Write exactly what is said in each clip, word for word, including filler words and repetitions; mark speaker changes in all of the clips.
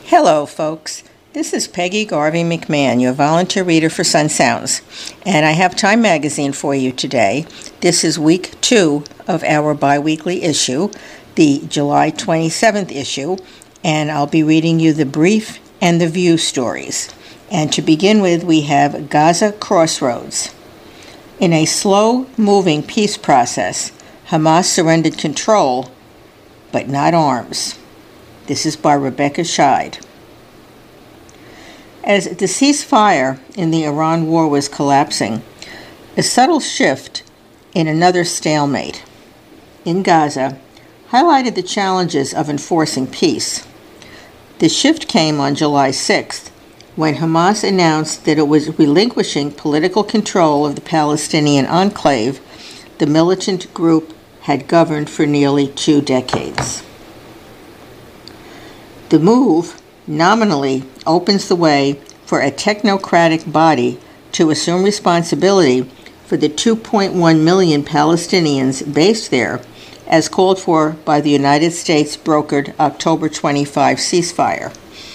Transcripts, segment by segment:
Speaker 1: Hello, folks. This is Peggy Garvey McMahon, your volunteer reader for Sun Sounds, and I have Time Magazine for you today. This is week two of our bi-weekly issue, the July twenty-seventh issue, and I'll be reading you the brief and the view stories. And to begin with, we have Gaza Crossroads. In a slow-moving peace process, Hamas surrendered control, but not arms. This is by Rebecca Scheid. As the ceasefire in the Iran war was collapsing, a subtle shift in another stalemate in Gaza highlighted the challenges of enforcing peace. The shift came on July sixth, when Hamas announced that it was relinquishing political control of the Palestinian enclave the militant group had governed for nearly two decades. The move nominally opens the way for a technocratic body to assume responsibility for the two point one million Palestinians based there, as called for by the United States brokered October twenty-fifth ceasefire,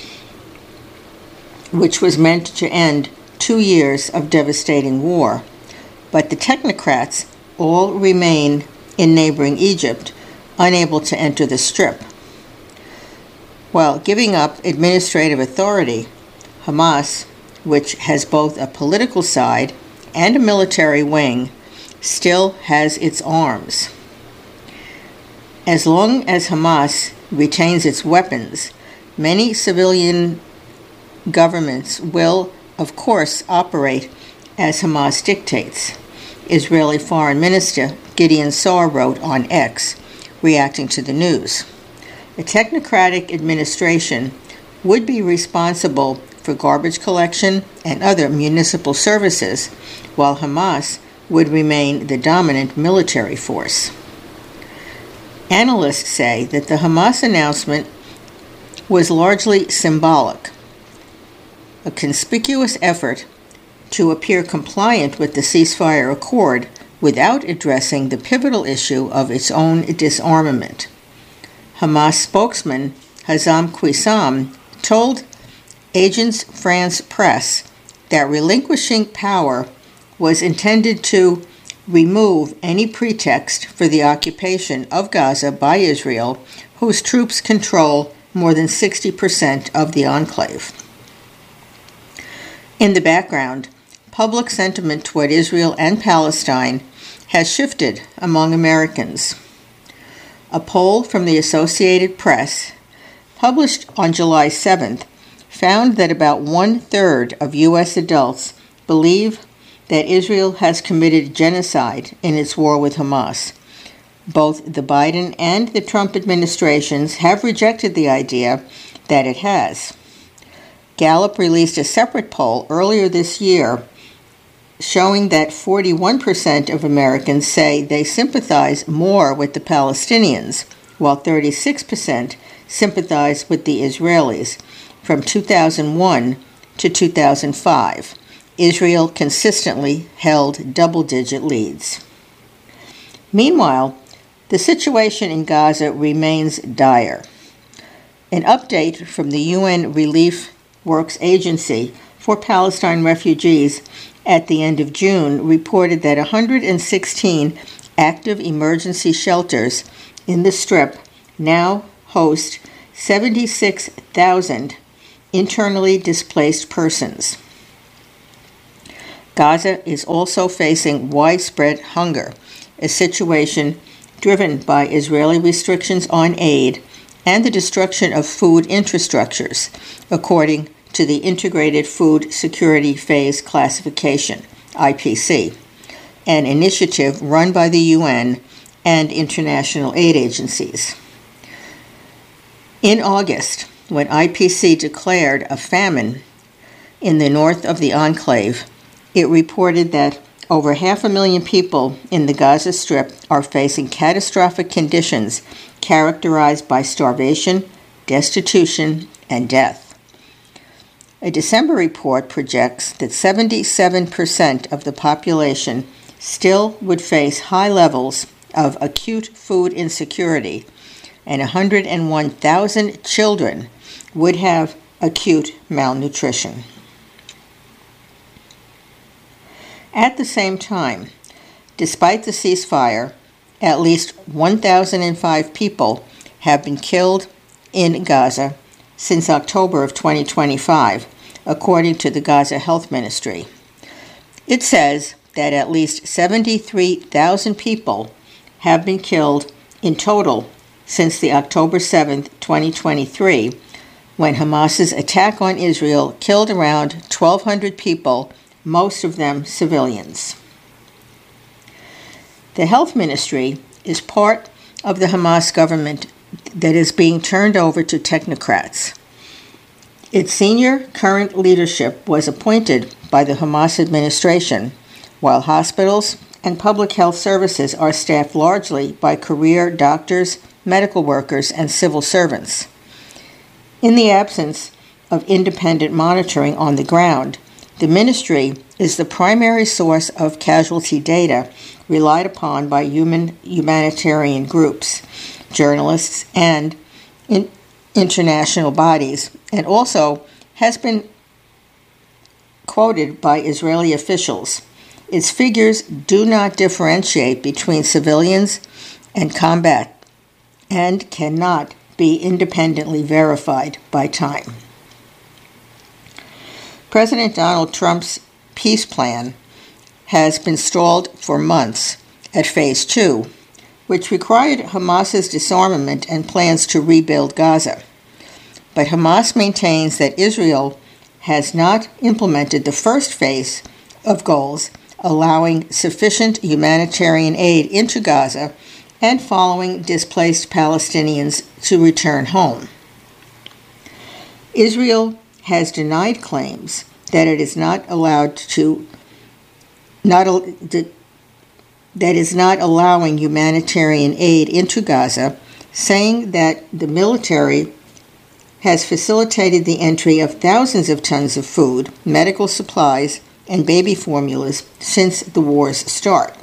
Speaker 1: which was meant to end two years of devastating war. But the technocrats all remain in neighboring Egypt, unable to enter the Strip. While giving up administrative authority, Hamas, which has both a political side and a military wing, still has its arms. As long as Hamas retains its weapons, many civilian governments will, of course, operate as Hamas dictates, Israeli Foreign Minister Gideon Saar wrote on X, reacting to the news. A technocratic administration would be responsible for garbage collection and other municipal services, while Hamas would remain the dominant military force. Analysts say that the Hamas announcement was largely symbolic, a conspicuous effort to appear compliant with the ceasefire accord without addressing the pivotal issue of its own disarmament. Hamas spokesman Hazem Qassem told Agence France Presse that relinquishing power was intended to remove any pretext for the occupation of Gaza by Israel, whose troops control more than sixty percent of the enclave. In the background, public sentiment toward Israel and Palestine has shifted among Americans. A poll from the Associated Press, published on July seventh, found that about one-third of U S adults believe that Israel has committed genocide in its war with Hamas. Both the Biden and the Trump administrations have rejected the idea that it has. Gallup released a separate poll earlier this year showing that forty-one percent of Americans say they sympathize more with the Palestinians, while thirty-six percent sympathize with the Israelis. From two thousand one to two thousand five, Israel consistently held double-digit leads. Meanwhile, the situation in Gaza remains dire. An update from the U N Relief Works Agency for Palestine refugees at the end of June reported that one hundred sixteen active emergency shelters in the Strip now host seventy-six thousand internally displaced persons. Gaza is also facing widespread hunger, a situation driven by Israeli restrictions on aid and the destruction of food infrastructures, according to the Integrated Food Security Phase Classification, I P C, an initiative run by the U N and international aid agencies. In August, when I P C declared a famine in the north of the enclave, it reported that over half a million people in the Gaza Strip are facing catastrophic conditions characterized by starvation, destitution, and death. A December report projects that seventy-seven percent of the population still would face high levels of acute food insecurity, and one hundred one thousand children would have acute malnutrition. At the same time, despite the ceasefire, at least one thousand five people have been killed in Gaza since October of twenty twenty-five, according to the Gaza Health Ministry. It says that at least seventy-three thousand people have been killed in total since the October seventh, twenty twenty-three, when Hamas's attack on Israel killed around twelve hundred people, most of them civilians. The health ministry is part of the Hamas government that is being turned over to technocrats. Its senior current leadership was appointed by the Hamas administration, while hospitals and public health services are staffed largely by career doctors, medical workers, and civil servants. In the absence of independent monitoring on the ground, the ministry is the primary source of casualty data relied upon by human humanitarian groups, journalists, and in international bodies, and also has been quoted by Israeli officials. Its figures do not differentiate between civilians and combat and cannot be independently verified by time. President Donald Trump's peace plan has been stalled for months at Phase two, which required Hamas's disarmament and plans to rebuild Gaza. But Hamas maintains that Israel has not implemented the first phase of goals, allowing sufficient humanitarian aid into Gaza and following displaced Palestinians to return home. Israel has denied claims that it is not allowed to not that is not allowing humanitarian aid into Gaza, saying that the military has facilitated the entry of thousands of tons of food, medical supplies, and baby formulas since the war's start.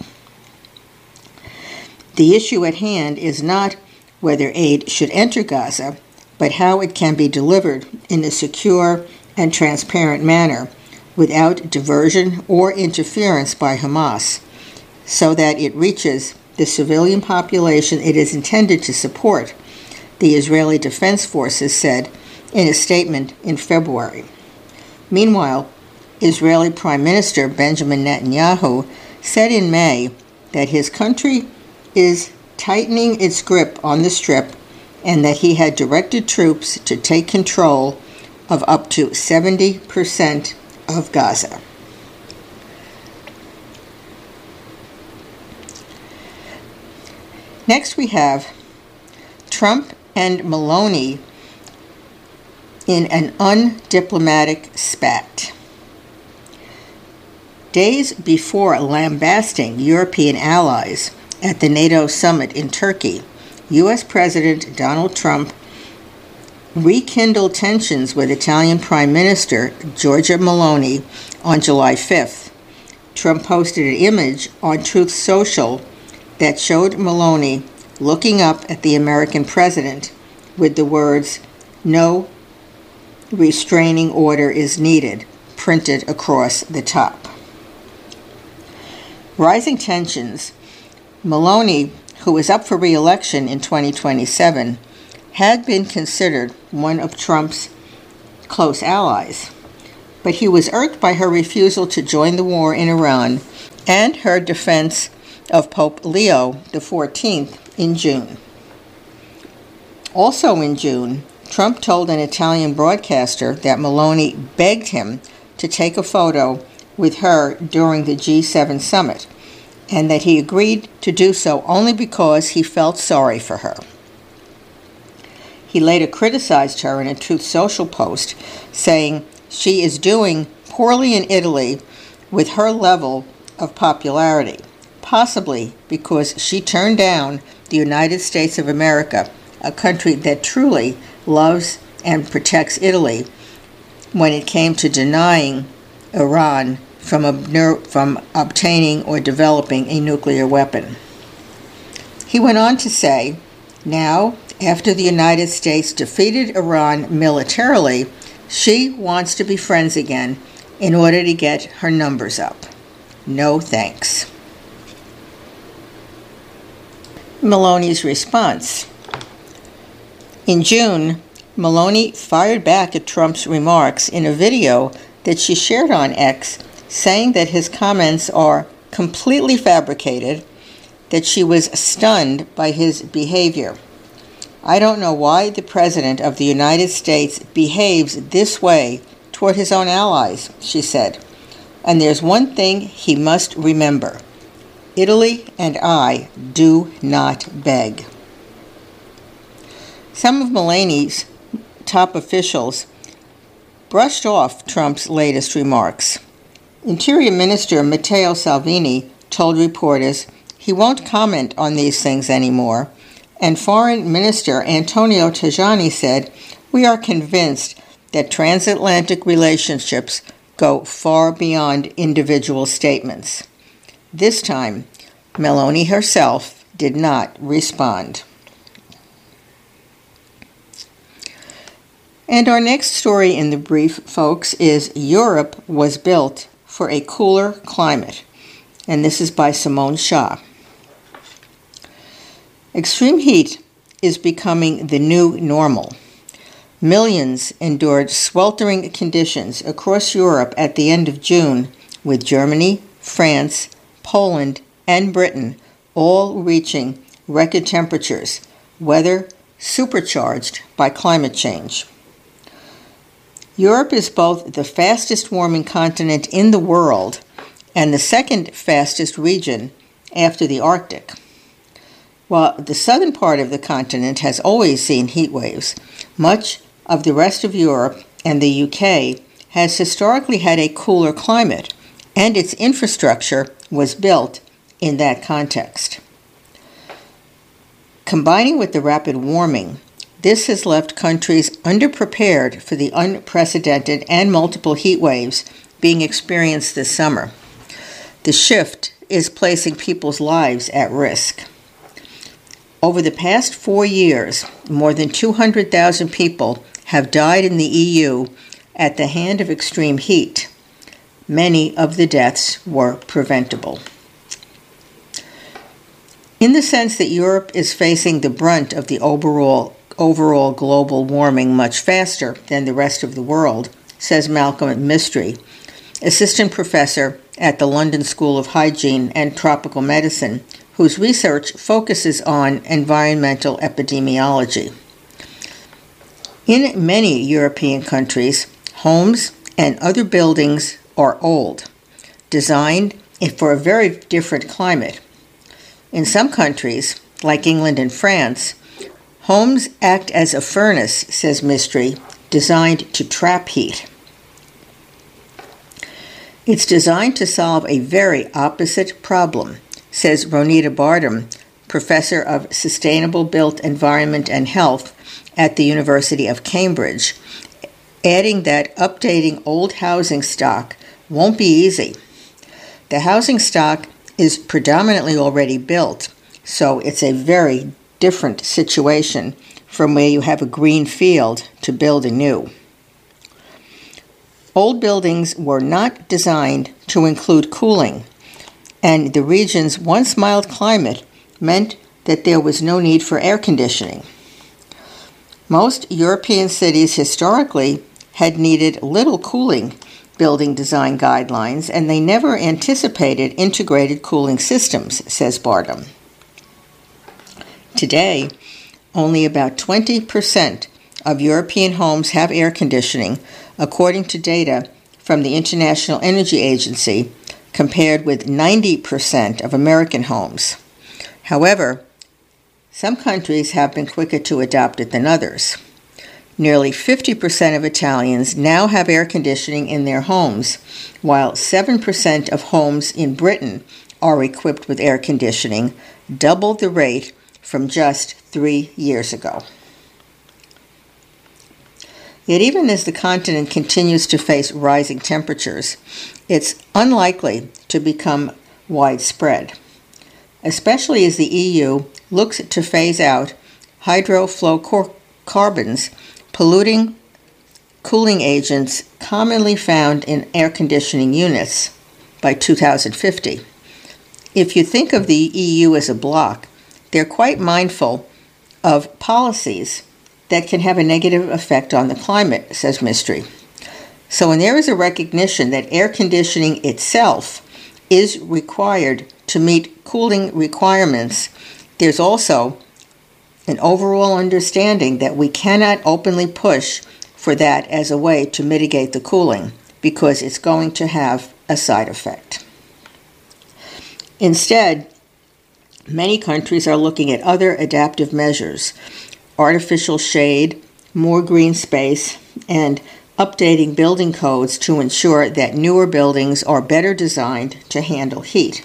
Speaker 1: The issue at hand is not whether aid should enter Gaza, but how it can be delivered in a secure and transparent manner without diversion or interference by Hamas, so that it reaches the civilian population it is intended to support, the Israeli Defense Forces said in a statement in February. Meanwhile, Israeli Prime Minister Benjamin Netanyahu said in May that his country is tightening its grip on the Strip and that he had directed troops to take control of up to seventy percent of Gaza. Next we have Trump and Meloni in an undiplomatic spat. Days before lambasting European allies at the NATO summit in Turkey, U S President Donald Trump rekindled tensions with Italian Prime Minister Giorgia Meloni on July fifth. Trump posted an image on Truth Social that showed Meloni looking up at the American president with the words, "No restraining order is needed," printed across the top. Rising tensions. Meloni, who is up for re-election in twenty twenty-seven, had been considered one of Trump's close allies, but he was irked by her refusal to join the war in Iran and her defense of Pope Leo the fourteenth in June. Also in June, Trump told an Italian broadcaster that Meloni begged him to take a photo with her during the G seven summit, and that he agreed to do so only because he felt sorry for her. He later criticized her in a Truth Social post, saying she is doing poorly in Italy with her level of popularity, possibly because she turned down the United States of America, a country that truly loves and protects Italy, when it came to denying Iran from, ob- from obtaining or developing a nuclear weapon. He went on to say, now, after the United States defeated Iran militarily She wants to be friends again in order to get her numbers up. No thanks. Meloni's response. In June, Meloni fired back at Trump's remarks in a video that she shared on X, saying that his comments are completely fabricated, that she was stunned by his behavior. I don't know why the President of the United States behaves this way toward his own allies, she said. And there's one thing he must remember. Italy and I do not beg. Some of Meloni's top officials brushed off Trump's latest remarks. Interior Minister Matteo Salvini told reporters he won't comment on these things anymore, and Foreign Minister Antonio Tajani said, "We are convinced that transatlantic relationships go far beyond individual statements." This time, Meloni herself did not respond. And our next story in the brief, folks, is Europe was built for a cooler climate. And this is by Simone Shaw. Extreme heat is becoming the new normal. Millions endured sweltering conditions across Europe at the end of June, with Germany, France, Poland, and Britain all reaching record temperatures, weather supercharged by climate change. Europe is both the fastest warming continent in the world and the second fastest region after the Arctic. While the southern part of the continent has always seen heat waves, much of the rest of Europe and the U K has historically had a cooler climate, and its infrastructure was built in that context. Combining with the rapid warming, this has left countries underprepared for the unprecedented and multiple heat waves being experienced this summer. The shift is placing people's lives at risk. Over the past four years, more than two hundred thousand people have died in the E U at the hand of extreme heat. Many of the deaths were preventable. In the sense that Europe is facing the brunt of the overall, overall global warming much faster than the rest of the world, says Malcolm Mistry, assistant professor at the London School of Hygiene and Tropical Medicine, whose research focuses on environmental epidemiology. In many European countries, homes and other buildings are old, designed for a very different climate. In some countries, like England and France, homes act as a furnace, says Mistry, designed to trap heat. It's designed to solve a very opposite problem, says Ronita Bardem, professor of Sustainable Built Environment and Health at the University of Cambridge, adding that updating old housing stock won't be easy. The housing stock is predominantly already built, so it's a very different situation from where you have a green field to build anew. Old buildings were not designed to include cooling, and the region's once mild climate meant that there was no need for air conditioning. Most European cities historically had needed little cooling building design guidelines, and they never anticipated integrated cooling systems, says Bardem. Today, only about twenty percent of European homes have air conditioning, according to data from the International Energy Agency, compared with ninety percent of American homes. However, some countries have been quicker to adopt it than others. Nearly fifty percent of Italians now have air conditioning in their homes, while seven percent of homes in Britain are equipped with air conditioning, double the rate from just three years ago. Yet even as the continent continues to face rising temperatures, it's unlikely to become widespread, especially as the E U looks to phase out hydrofluorocarbons polluting cooling agents commonly found in air conditioning units by two thousand fifty. If you think of the E U as a bloc, they're quite mindful of policies that can have a negative effect on the climate, says Mistry. So when there is a recognition that air conditioning itself is required to meet cooling requirements, there's also an overall understanding that we cannot openly push for that as a way to mitigate the cooling, because it's going to have a side effect. Instead, many countries are looking at other adaptive measures: artificial shade, more green space, and updating building codes to ensure that newer buildings are better designed to handle heat.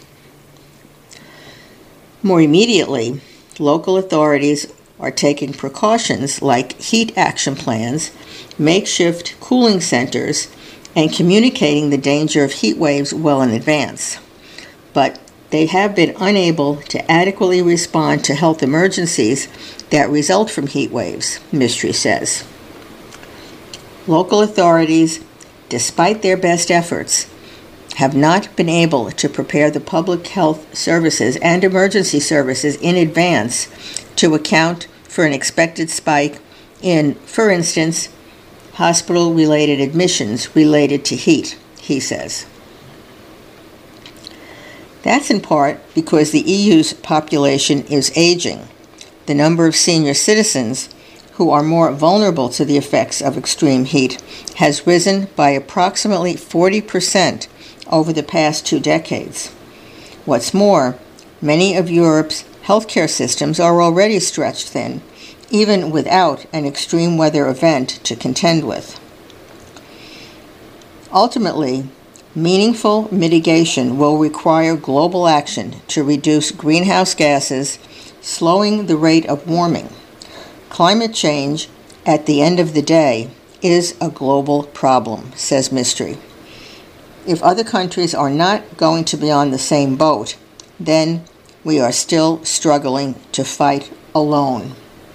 Speaker 1: More immediately, local authorities are taking precautions like heat action plans, makeshift cooling centers, and communicating the danger of heat waves well in advance. But they have been unable to adequately respond to health emergencies that result from heat waves, Mistry says. Local authorities, despite their best efforts, have not been able to prepare the public health services and emergency services in advance to account for an expected spike in, for instance, hospital-related admissions related to heat, he says. That's in part because the E U's population is aging. The number of senior citizens who are more vulnerable to the effects of extreme heat has risen by approximately forty percent over the past two decades. What's more, many of Europe's healthcare systems are already stretched thin, even without an extreme weather event to contend with. Ultimately, meaningful mitigation will require global action to reduce greenhouse gases, slowing the rate of warming. Climate change, at the end of the day, is a global problem, says Mistry. If other countries are not going to be on the same boat, then we are still struggling to fight alone.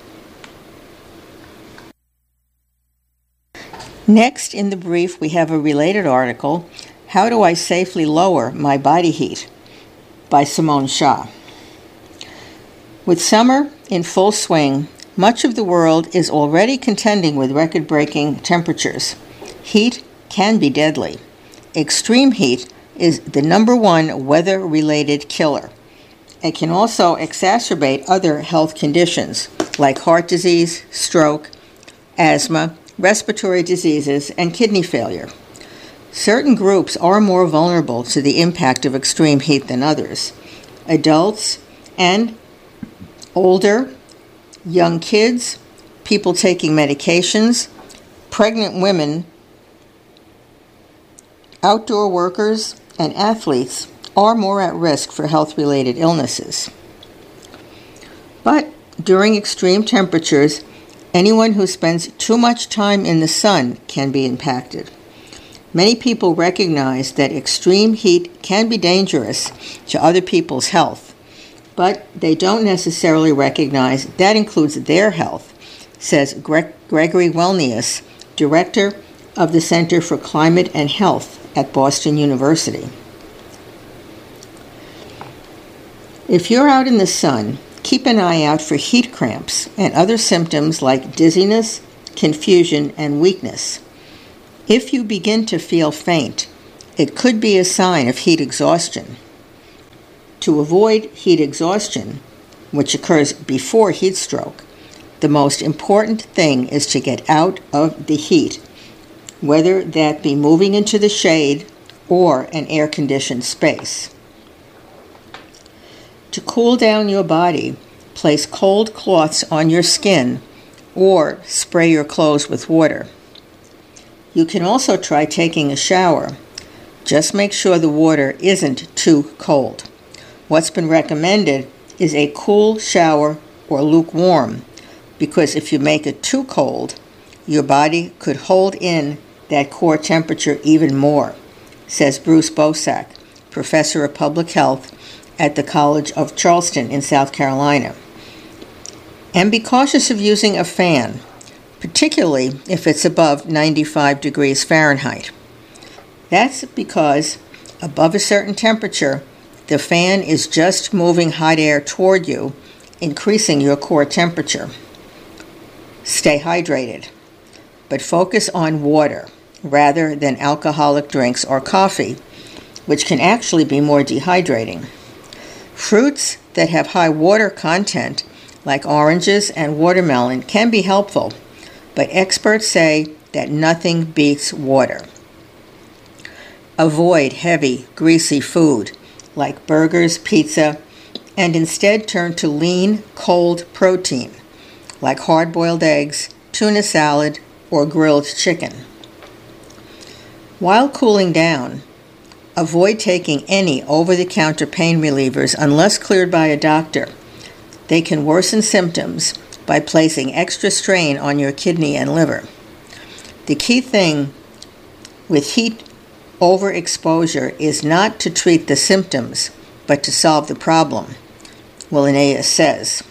Speaker 1: Next in the brief, we have a related article, How Do I Safely Lower My Body Heat? By Simone Shah. With summer in full swing, much of the world is already contending with record-breaking temperatures. Heat can be deadly. Extreme heat is the number one weather-related killer. It can also exacerbate other health conditions like heart disease, stroke, asthma, respiratory diseases, and kidney failure. Certain groups are more vulnerable to the impact of extreme heat than others. Adults and older, young kids, people taking medications, pregnant women, outdoor workers, and athletes are more at risk for health-related illnesses. But during extreme temperatures, anyone who spends too much time in the sun can be impacted. Many people recognize that extreme heat can be dangerous to other people's health, but they don't necessarily recognize that includes their health, says Gre- Gregory Wellnius, director of the Center for Climate and Health at Boston University. If you're out in the sun, keep an eye out for heat cramps and other symptoms like dizziness, confusion, and weakness. If you begin to feel faint, it could be a sign of heat exhaustion. To avoid heat exhaustion, which occurs before heat stroke, the most important thing is to get out of the heat, whether that be moving into the shade or an air-conditioned space. To cool down your body, place cold cloths on your skin or spray your clothes with water. You can also try taking a shower. Just make sure the water isn't too cold. What's been recommended is a cool shower or lukewarm, because if you make it too cold, your body could hold in that core temperature even more, says Bruce Bosack, professor of public health at the College of Charleston in South Carolina. And be cautious of using a fan. particularly if it's above ninety-five degrees Fahrenheit. That's because above a certain temperature, the fan is just moving hot air toward you, increasing your core temperature. Stay hydrated, but focus on water rather than alcoholic drinks or coffee, which can actually be more dehydrating. Fruits that have high water content, like oranges and watermelon, can be helpful, but experts say that nothing beats water. Avoid heavy, greasy food, like burgers, pizza, and instead turn to lean, cold protein, like hard-boiled eggs, tuna salad, or grilled chicken. While cooling down, avoid taking any over-the-counter pain relievers unless cleared by a doctor. They can worsen symptoms by placing extra strain on your kidney and liver. The key thing with heat overexposure is not to treat the symptoms, but to solve the problem, Linnaeus says.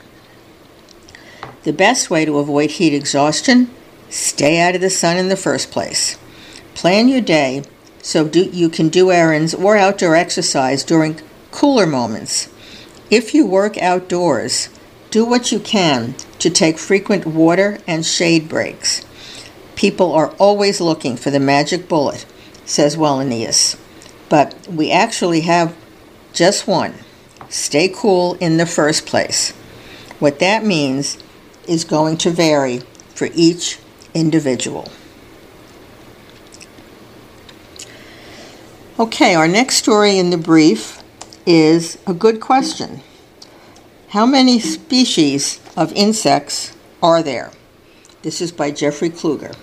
Speaker 1: The best way to avoid heat exhaustion? Stay out of the sun in the first place. Plan your day so do, you can do errands or outdoor exercise during cooler moments. If you work outdoors, do what you can to take frequent water and shade breaks. People are always looking for the magic bullet, says Wallenius, but we actually have just one. Stay cool in the first place. What that means is going to vary for each individual. Okay, our next story in the brief is a good question. How many species of insects are there? This is by Jeffrey Kluger.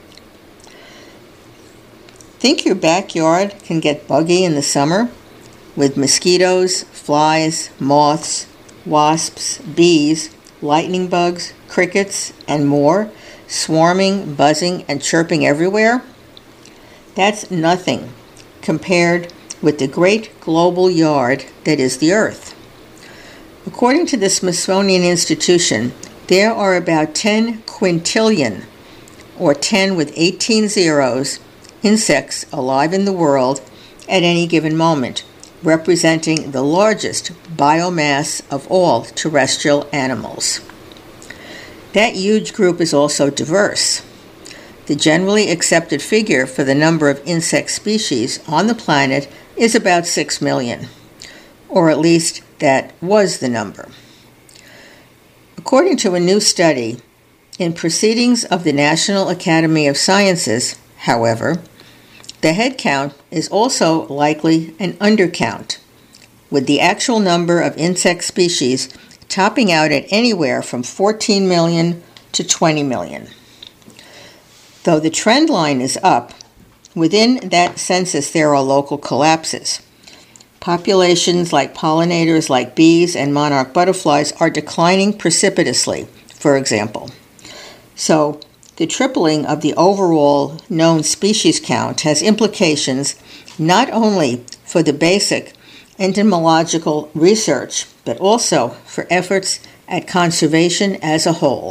Speaker 1: Think your backyard can get buggy in the summer with mosquitoes, flies, moths, wasps, bees, lightning bugs, crickets, and more swarming, buzzing, and chirping everywhere? That's nothing compared with the great global yard that is the Earth. According to the Smithsonian Institution, there are about ten quintillion, or ten with eighteen zeros, insects alive in the world at any given moment, representing the largest biomass of all terrestrial animals. That huge group is also diverse. The generally accepted figure for the number of insect species on the planet is about six million, or at least that was the number. According to a new study, in Proceedings of the National Academy of Sciences, however, the head count is also likely an undercount, with the actual number of insect species topping out at anywhere from fourteen million to twenty million. Though the trend line is up, within that census there are local collapses. Populations like pollinators like bees and monarch butterflies are declining precipitously, for example. So, the tripling of the overall known species count has implications not only for the basic entomological research, but also for efforts at conservation as a whole.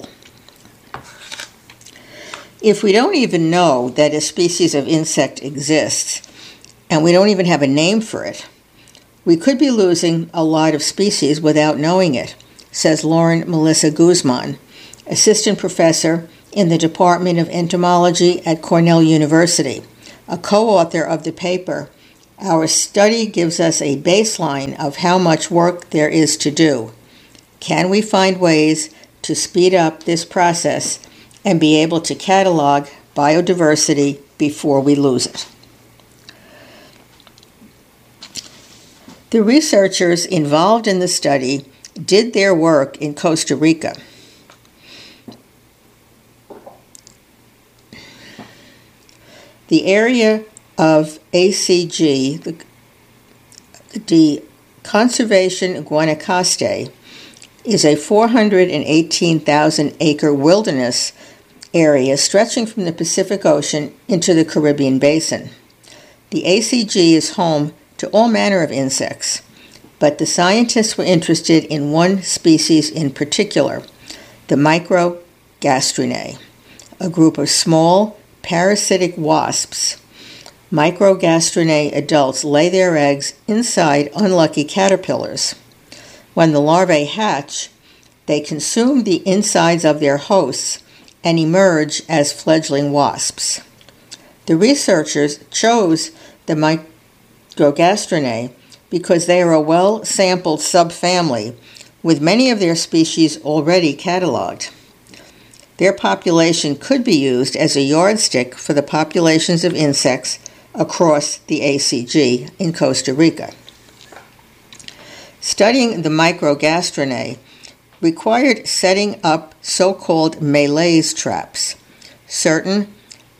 Speaker 1: If we don't even know that a species of insect exists, and we don't even have a name for it, we could be losing a lot of species without knowing it, says Lauren Melissa Guzman, assistant professor in the Department of Entomology at Cornell University, a co-author of the paper. Our study gives us a baseline of how much work there is to do. Can we find ways to speed up this process and be able to catalog biodiversity before we lose it? The researchers involved in the study did their work in Costa Rica. The area of A C G, the, the Conservation Guanacaste, is a four hundred eighteen thousand acre wilderness area stretching from the Pacific Ocean into the Caribbean Basin. The A C G is home to all manner of insects, but the scientists were interested in one species in particular, the Microgastrinae. a group of small parasitic wasps. Microgastrinae adults lay their eggs inside unlucky caterpillars. When the larvae hatch, they consume the insides of their hosts and emerge as fledgling wasps. The researchers chose the Microgastrinae because they are a well-sampled subfamily with many of their species already cataloged. Their population could be used as a yardstick for the populations of insects across the A C G in Costa Rica. Studying the Microgastrinae required setting up so-called malaise traps, certain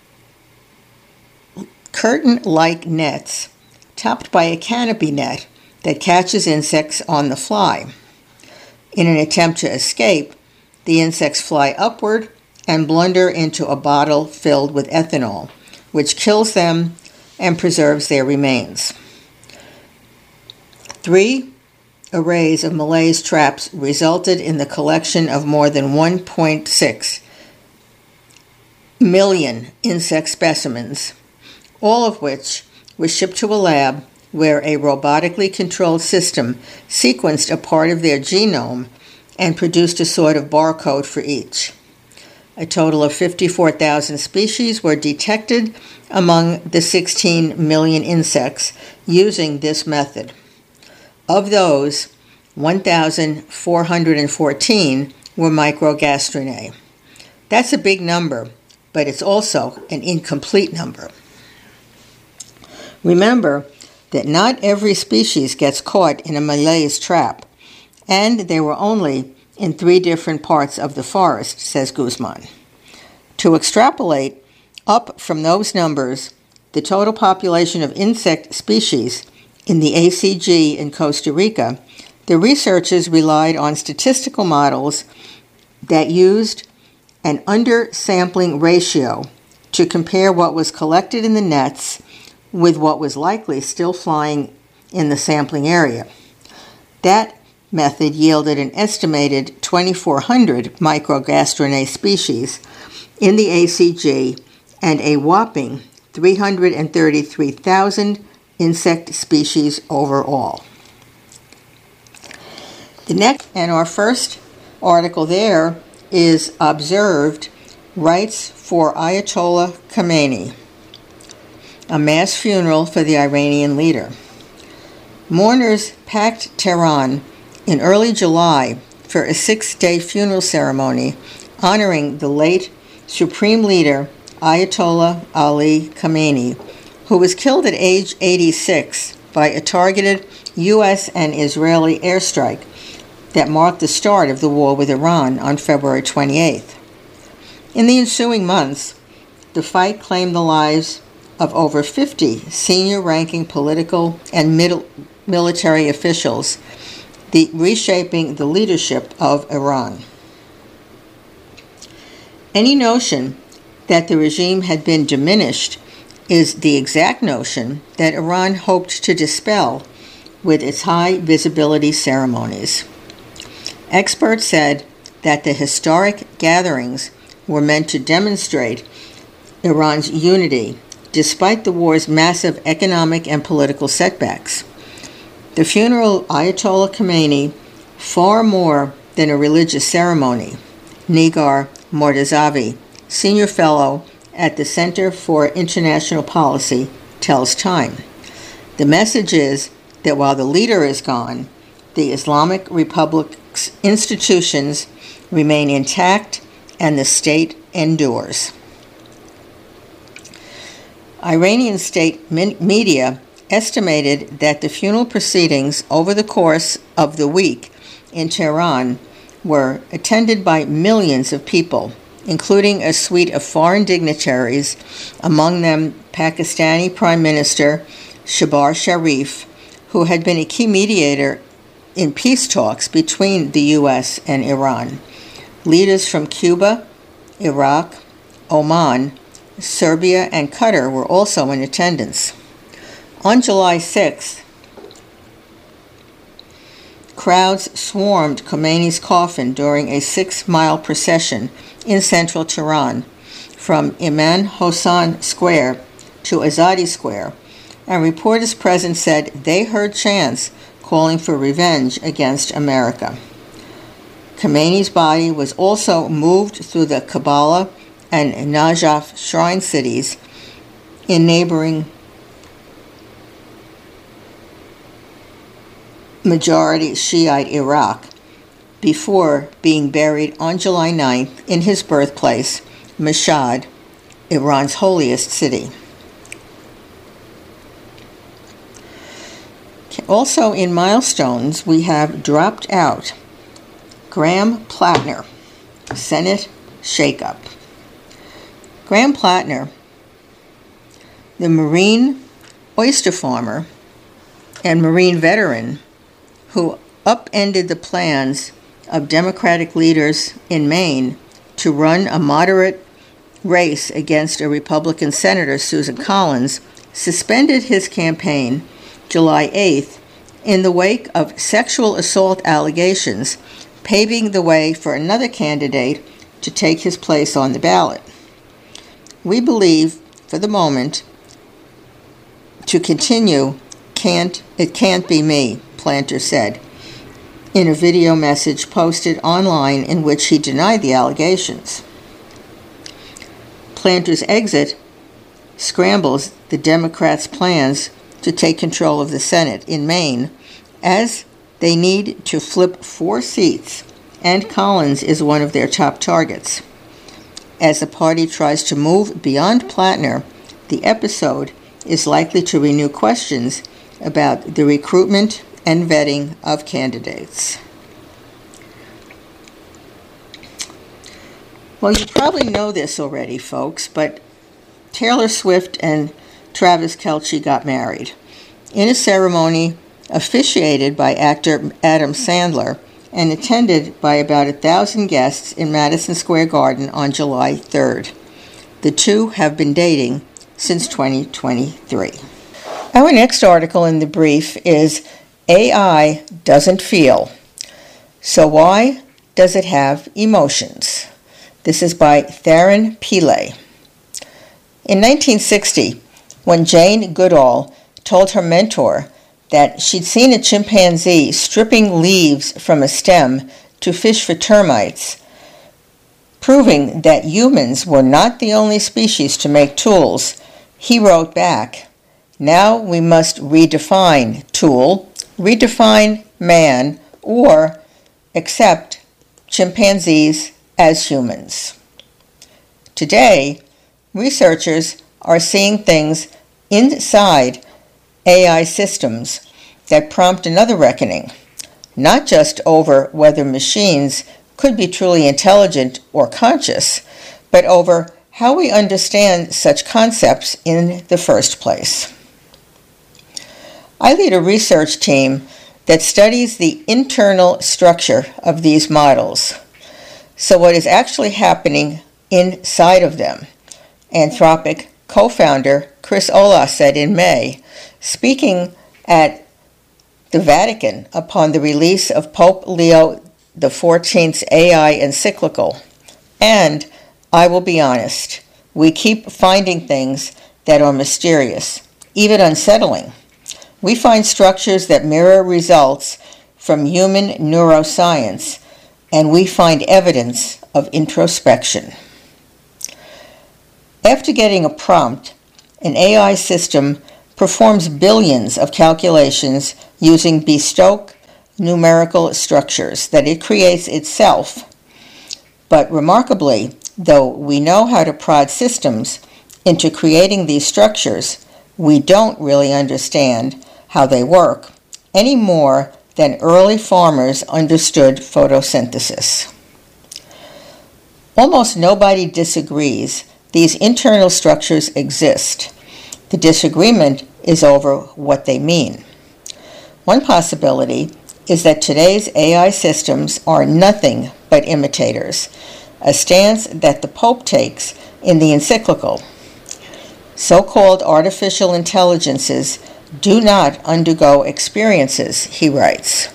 Speaker 1: curtain-like nets topped by a canopy net that catches insects on the fly. In an attempt to escape, the insects fly upward and blunder into a bottle filled with ethanol, which kills them and preserves their remains. Three arrays of malaise traps resulted in the collection of more than one point six million insect specimens, all of which were shipped to a lab where a robotically controlled system sequenced a part of their genome and produced a sort of barcode for each. A total of fifty-four thousand species were detected among the sixteen million insects using this method. Of those, one thousand four hundred fourteen were Microgastrinae. That's a big number, but it's also an incomplete number. Remember that not every species gets caught in a malaise trap, and they were only in three different parts of the forest, says Guzman. To extrapolate up from those numbers, the total population of insect species in the A C G in Costa Rica, the researchers relied on statistical models that used an undersampling ratio to compare what was collected in the nets with what was likely still flying in the sampling area. That method yielded an estimated twenty-four hundred Microgastrinae species in the A C G and a whopping three hundred thirty-three thousand insect species overall. The next and our first article there is Observed Rites for Ayatollah Khamenei, a mass funeral for the Iranian leader. Mourners packed Tehran in early July for a six-day funeral ceremony honoring the late Supreme Leader Ayatollah Ali Khamenei, who was killed at age eighty-six by a targeted U S and Israeli airstrike that marked the start of the war with Iran on February twenty-eighth. In the ensuing months, the fight claimed the lives of over fifty senior-ranking political and middle military officials, the reshaping the leadership of Iran. Any notion that the regime had been diminished is the exact notion that Iran hoped to dispel with its high-visibility ceremonies. Experts said that the historic gatherings were meant to demonstrate Iran's unity despite the war's massive economic and political setbacks. The funeral of Ayatollah Khamenei, far more than a religious ceremony, Nigar Mortazavi, senior fellow at the Center for International Policy, tells Time. The message is that while the leader is gone, the Islamic Republic's institutions remain intact and the state endures. Iranian state media estimated that the funeral proceedings over the course of the week in Tehran were attended by millions of people, including a suite of foreign dignitaries, among them Pakistani Prime Minister Shehbaz Sharif, who had been a key mediator in peace talks between the U S and Iran. Leaders from Cuba, Iraq, Oman, Serbia, and Qatar were also in attendance. On July sixth, crowds swarmed Khomeini's coffin during a six-mile procession in central Tehran, from Imam Hossein Square to Azadi Square, and reporters present said they heard chants calling for revenge against America. Khomeini's body was also moved through the Kabbalah and Najaf shrine cities in neighboring majority Shiite Iraq before being buried on July ninth in his birthplace, Mashhad, Iran's holiest city. Also in milestones, we have dropped out Graham Plattner, Senate shakeup. Graham Plattner, the Marine oyster farmer and Marine veteran who upended the plans of Democratic leaders in Maine to run a moderate race against a Republican Senator, Susan Collins, suspended his campaign July eighth in the wake of sexual assault allegations, paving the way for another candidate to take his place on the ballot. We believe, for the moment, to continue, can't it can't be me, Planter said in a video message posted online in which he denied the allegations. Planter's exit scrambles the Democrats' plans to take control of the Senate in Maine, as they need to flip four seats, and Collins is one of their top targets. As the party tries to move beyond Plattner, the episode is likely to renew questions about the recruitment and vetting of candidates. Well, you probably know this already, folks, but Taylor Swift and Travis Kelce got married in a ceremony officiated by actor Adam Sandler and attended by about a thousand guests in Madison Square Garden on July third. The two have been dating since twenty twenty-three. Our next article in the brief is A I Doesn't Feel. So why does it have emotions? This is by Theron Pillay. In nineteen sixty, when Jane Goodall told her mentor that she'd seen a chimpanzee stripping leaves from a stem to fish for termites, proving that humans were not the only species to make tools, he wrote back, "Now we must redefine tool, redefine man, or accept chimpanzees as humans." Today, researchers are seeing things inside A I systems that prompt another reckoning, not just over whether machines could be truly intelligent or conscious, but over how we understand such concepts in the first place. I lead a research team that studies the internal structure of these models, so what is actually happening inside of them, Anthropic co-founder Chris Olah said in May, speaking at the Vatican upon the release of Pope Leo the fourteenth's A I encyclical. And I will be honest, we keep finding things that are mysterious, even unsettling. We find structures that mirror results from human neuroscience, and we find evidence of introspection. After getting a prompt, an A I system performs billions of calculations using bespoke numerical structures that it creates itself. But remarkably, though we know how to prod systems into creating these structures, we don't really understand how they work any more than early farmers understood photosynthesis. Almost nobody disagrees these internal structures exist. The disagreement is over what they mean. One possibility is that today's A I systems are nothing but imitators, a stance that the Pope takes in the encyclical. So-called artificial intelligences do not undergo experiences, he writes.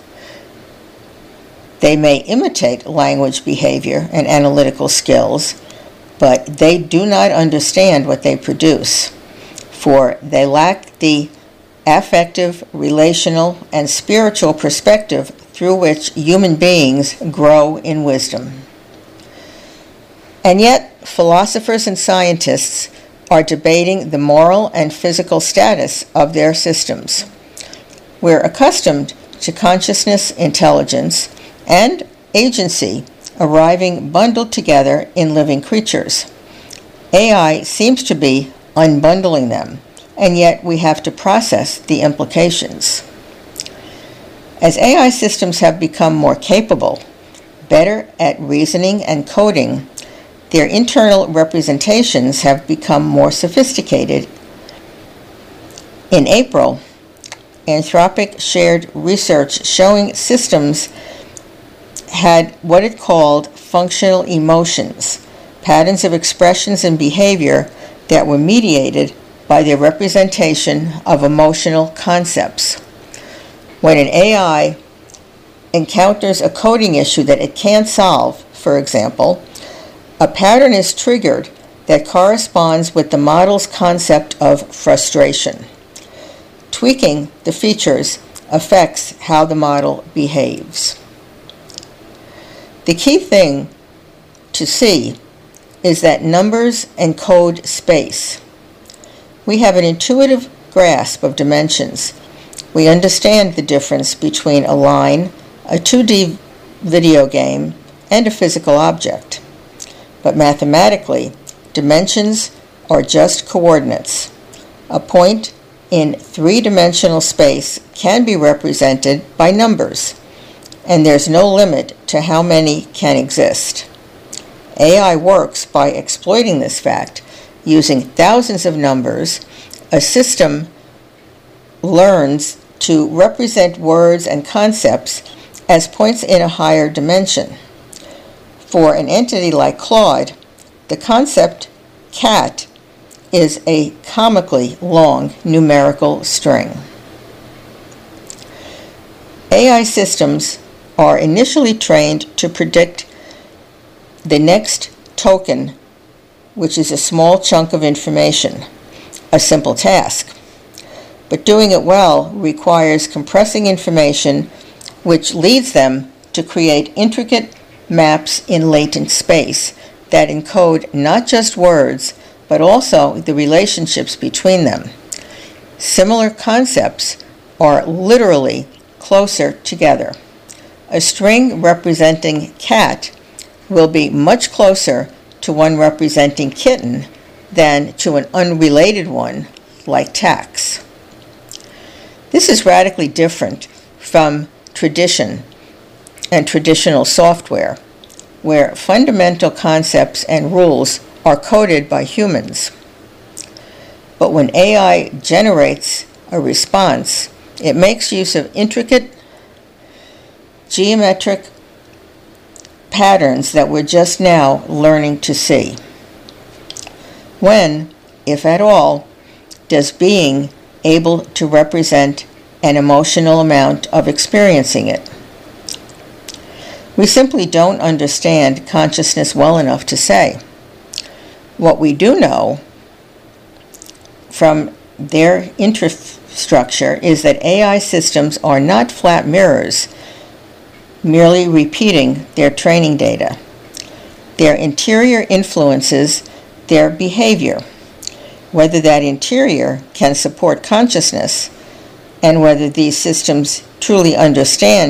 Speaker 1: They may imitate language behavior and analytical skills, but they do not understand what they produce, for they lack the affective, relational, and spiritual perspective through which human beings grow in wisdom. And yet, philosophers and scientists are debating the moral and physical status of their systems. We're accustomed to consciousness, intelligence, and agency arriving bundled together in living creatures. A I seems to be unbundling them, and yet we have to process the implications. As A I systems have become more capable, better at reasoning and coding, their internal representations have become more sophisticated. In April, Anthropic shared research showing systems had what it called functional emotions, patterns of expressions and behavior that were mediated by their representation of emotional concepts. When an A I encounters a coding issue that it can't solve, for example, a pattern is triggered that corresponds with the model's concept of frustration. Tweaking the features affects how the model behaves. The key thing to see is that numbers encode space. We have an intuitive grasp of dimensions. We understand the difference between a line, a two D video game, and a physical object. But mathematically, dimensions are just coordinates. A point in three-dimensional space can be represented by numbers, and there's no limit to how many can exist. A I works by exploiting this fact. Using thousands of numbers, a system learns to represent words and concepts as points in a higher dimension. For an entity like Claude, the concept cat is a comically long numerical string. A I systems are initially trained to predict the next token, which is a small chunk of information, a simple task. But doing it well requires compressing information, which leads them to create intricate maps in latent space that encode not just words, but also the relationships between them. Similar concepts are literally closer together. A string representing cat will be much closer to one representing kitten than to an unrelated one like tax. This is radically different from tradition and traditional software, where fundamental concepts and rules are coded by humans. But when A I generates a response, it makes use of intricate geometric patterns that we're just now learning to see. When, if at all, does being able to represent an emotional amount of experiencing it? We simply don't understand consciousness well enough to say. What we do know from their infrastructure is that A I systems are not flat mirrors, merely repeating their training data. Their interior influences their behavior, whether that interior can support consciousness, and whether these systems truly understand